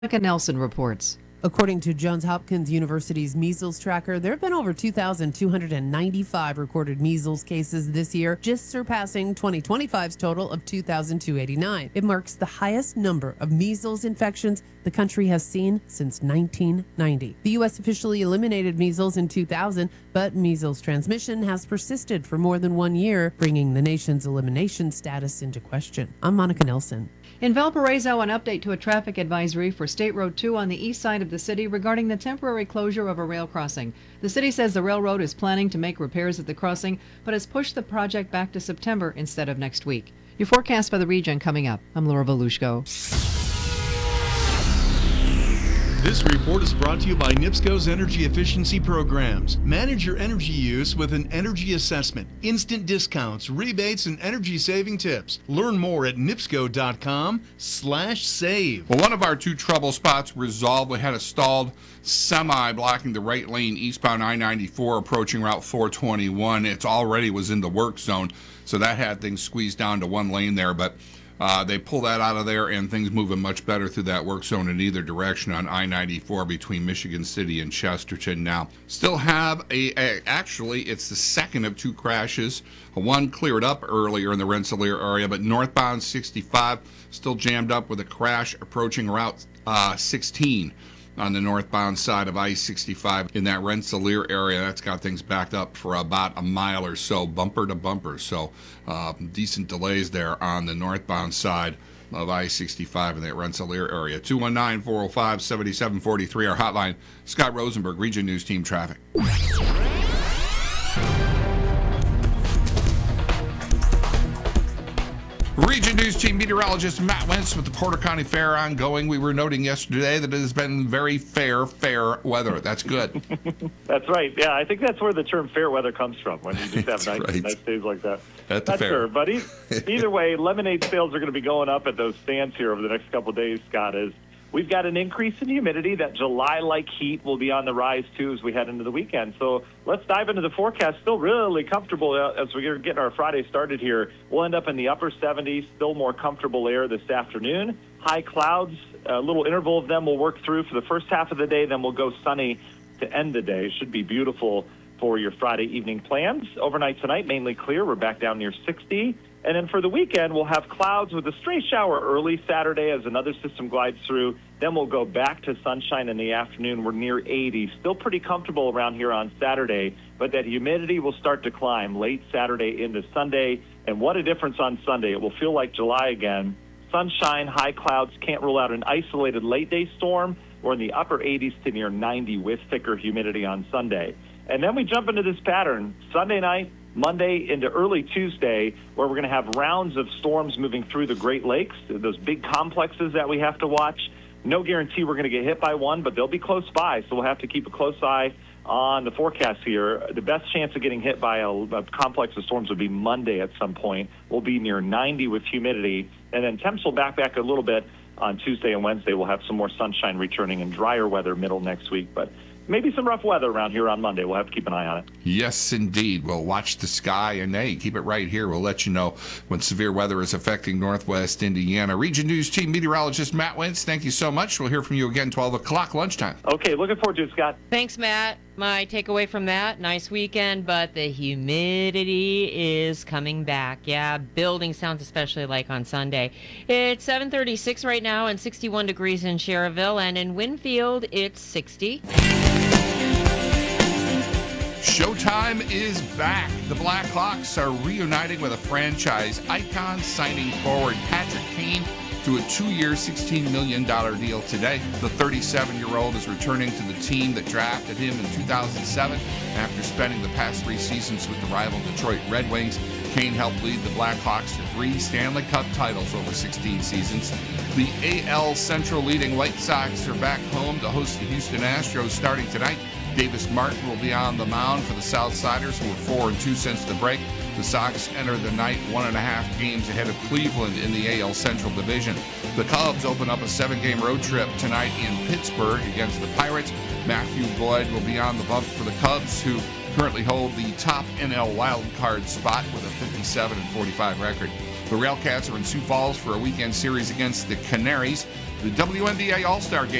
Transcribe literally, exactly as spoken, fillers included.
Monica Nelson reports. According to Johns Hopkins University's measles tracker, there have been over two thousand two hundred ninety-five recorded measles cases this year, just surpassing twenty twenty-five's total of two thousand two hundred eighty-nine. It marks the highest number of measles infections the country has seen since nineteen ninety. The U S officially eliminated measles in two thousand, but measles transmission has persisted for more than one year, bringing the nation's elimination status into question. I'm Monica Nelson. In Valparaiso, an update to a traffic advisory for State Road two on the east side of the city regarding the temporary closure of a rail crossing. The city says the railroad is planning to make repairs at the crossing, but has pushed the project back to September instead of next week. Your forecast for the region coming up. I'm Laura Volushko. This report is brought to you by NIPSCO's Energy Efficiency Programs. Manage your energy use with an energy assessment, instant discounts, rebates, and energy-saving tips. Learn more at nipsco.com slash save. Well, one of our two trouble spots resolved. We had a stalled semi blocking the right lane eastbound I ninety-four approaching Route four twenty-one. It already was in the work zone, so that had things squeezed down to one lane there, but Uh, they pull that out of there, and things moving much better through that work zone in either direction on I ninety-four between Michigan City and Chesterton now. Still have a, a actually, it's the second of two crashes. One cleared up earlier in the Rensselaer area, but northbound sixty-five still jammed up with a crash approaching Route uh, sixteen. On the northbound side of I sixty-five in that Rensselaer area. That's got things backed up for about a mile or so, bumper to bumper. So uh, decent delays there on the northbound side of I sixty-five in that Rensselaer area. two one nine, four oh five, seven seven four three, our hotline. Scott Rosenberg, Region News Team Traffic. Region News Team meteorologist Matt Wentz with the Porter County Fair ongoing. We were noting yesterday that it has been very fair, fair weather. That's good. That's right. Yeah, I think that's where the term fair weather comes from, when you just have nice, right. nice days like that. At the Not fair. sure, but e- either way, lemonade sales are going to be going up at those stands here over the next couple of days, Scott, is we've got an increase in humidity. That July-like heat will be on the rise, too, as we head into the weekend. So let's dive into the forecast. Still really comfortable as we're getting our Friday started here. We'll end up in the upper seventies, still more comfortable air this afternoon. High clouds, a little interval of them we'll work through for the first half of the day, then we'll go sunny to end the day. Should be beautiful for your Friday evening plans. Overnight tonight, mainly clear. We're back down near sixty. And then for the weekend, we'll have clouds with a stray shower early Saturday as another system glides through. Then we'll go back to sunshine in the afternoon. We're near eighty. Still pretty comfortable around here on Saturday, but that humidity will start to climb late Saturday into Sunday. And what a difference on Sunday. It will feel like July again. Sunshine, high clouds, can't rule out an isolated late-day storm. We're in the upper eighties to near ninety with thicker humidity on Sunday. And then we jump into this pattern. Sunday night, Monday into early Tuesday, where we're going to have rounds of storms moving through the Great Lakes, those big complexes that we have to watch. No guarantee we're going to get hit by one, but they'll be close by, so we'll have to keep a close eye on the forecast here. The best chance of getting hit by a, a complex of storms would be Monday at some point. We'll be near ninety with humidity, and then temps will back back a little bit on Tuesday and Wednesday. We'll have some more sunshine returning and drier weather middle next week, but maybe some rough weather around here on Monday. We'll have to keep an eye on it. Yes, indeed. We'll watch the sky, and hey, keep it right here. We'll let you know when severe weather is affecting northwest Indiana. Region News Team meteorologist Matt Wentz, thank you so much. We'll hear from you again twelve o'clock lunchtime. Okay, looking forward to it, Scott. Thanks, Matt. My takeaway from that, nice weekend, but the humidity is coming back. Yeah, building sounds especially like on Sunday. It's seven thirty-six right now and sixty-one degrees in Cherville, and in Winfield, it's sixty. Showtime is back. The Blackhawks are reuniting with a franchise icon, signing forward Patrick Kane to a two-year, sixteen million dollars deal today. The thirty-seven-year-old is returning to the team that drafted him in two thousand seven after spending the past three seasons with the rival Detroit Red Wings. Kane helped lead the Blackhawks to three Stanley Cup titles over sixteen seasons. The A L Central leading White Sox are back home to host the Houston Astros starting tonight. Davis Martin will be on the mound for the Southsiders, who were four and two since the break. The Sox enter the night one and a half games ahead of Cleveland in the A L Central Division. The Cubs open up a seven-game road trip tonight in Pittsburgh against the Pirates. Matthew Boyd will be on the bump for the Cubs, who currently hold the top N L wild card spot with a fifty-seven and forty-five record. The Railcats are in Sioux Falls for a weekend series against the Canaries. The W N B A All-Star Game